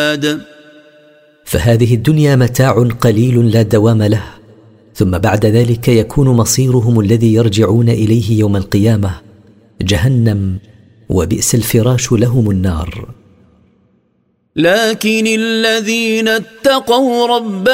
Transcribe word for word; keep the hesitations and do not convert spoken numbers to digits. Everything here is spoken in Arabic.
فهذه الدنيا متاع قليل لا دوام له، ثم بعد ذلك يكون مصيرهم الذي يرجعون إليه يوم القيامة جهنم، وبئس الفراش لهم النار. لكن الذين اتقوا ربهم